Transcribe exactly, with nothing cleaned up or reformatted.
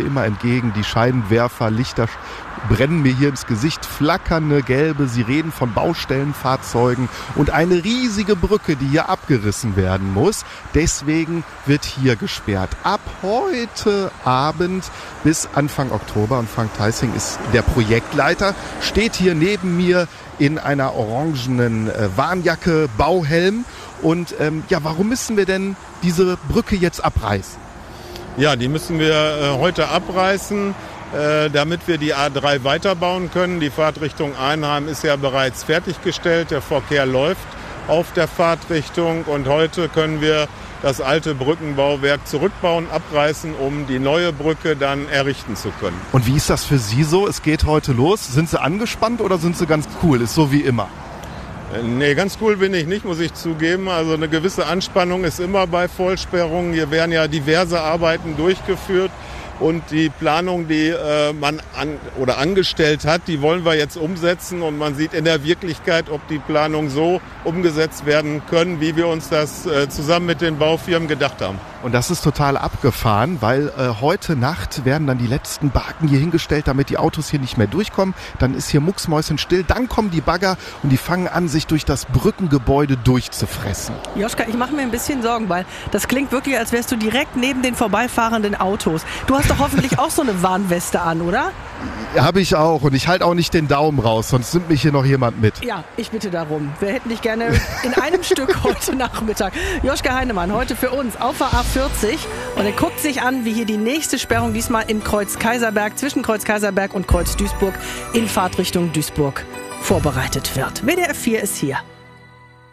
immer entgegen. Die Scheinwerfer, Lichter brennen mir hier ins Gesicht, flackernde gelbe Sirenen von Baustellenfahrzeugen und eine riesige Brücke, die hier abgerissen werden muss. Deswegen wird hier gesperrt. Ab heute Abend bis Anfang Oktober. Und Frank Theissing ist der Projektleiter, steht hier neben mir in einer orangenen äh, Warnjacke, Bauhelm. Und ähm, ja, warum müssen wir denn diese Brücke jetzt abreißen? Ja, die müssen wir äh, heute abreißen, äh, damit wir die A drei weiterbauen können. Die Fahrtrichtung Einheim ist ja bereits fertiggestellt. Der Verkehr läuft auf der Fahrtrichtung. Und heute können wir das alte Brückenbauwerk zurückbauen, abreißen, um die neue Brücke dann errichten zu können. Und wie ist das für Sie so? Es geht heute los. Sind Sie angespannt oder sind Sie ganz cool? Ist so wie immer? Nee, ganz cool bin ich nicht, muss ich zugeben. Also eine gewisse Anspannung ist immer bei Vollsperrungen. Hier werden ja diverse Arbeiten durchgeführt. Und die Planung, die äh, man an, oder angestellt hat, die wollen wir jetzt umsetzen. Und man sieht in der Wirklichkeit, ob die Planungen so umgesetzt werden können, wie wir uns das äh, zusammen mit den Baufirmen gedacht haben. Und das ist total abgefahren, weil äh, heute Nacht werden dann die letzten Barken hier hingestellt, damit die Autos hier nicht mehr durchkommen. Dann ist hier mucksmäuschenstill. Dann kommen die Bagger und die fangen an, sich durch das Brückengebäude durchzufressen. Joschka, ich mache mir ein bisschen Sorgen, weil das klingt wirklich, als wärst du direkt neben den vorbeifahrenden Autos. Du hast doch hoffentlich auch so eine Warnweste an, oder? Habe ich auch. Und ich halte auch nicht den Daumen raus, sonst nimmt mich hier noch jemand mit. Ja, ich bitte darum. Wir hätten dich gerne in einem Stück heute Nachmittag. Joschka Heinemann, heute für uns auf der A vierzig. Und er guckt sich an, wie hier die nächste Sperrung diesmal in Kreuz Kaiserberg, zwischen Kreuz Kaiserberg und Kreuz Duisburg in Fahrtrichtung Duisburg vorbereitet wird. W D R vier ist hier.